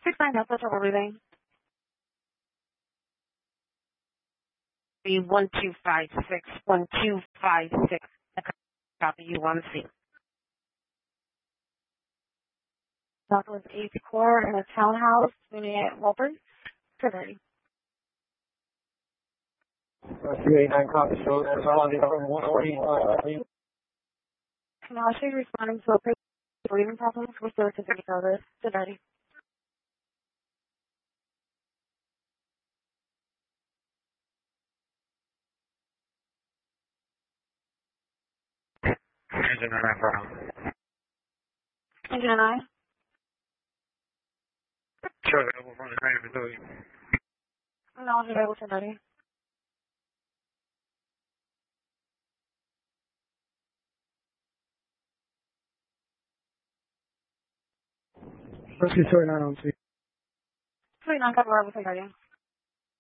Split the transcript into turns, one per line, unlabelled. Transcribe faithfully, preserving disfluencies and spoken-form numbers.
Six nine Delta Trouble Breathing. Be one two five six one two five six. Copy you one C. That was eighth core in a townhouse unit at Walford. Severity.
two eighty-nine copy, so that's all on the other one forty.
Can I also responding to a patient breathing problems with the severity service? Severity.
Engine and I for
Engine and I.
Sure, available from the train facility.
No, available severity.
Let's get started on C.
Three nine cover over severity.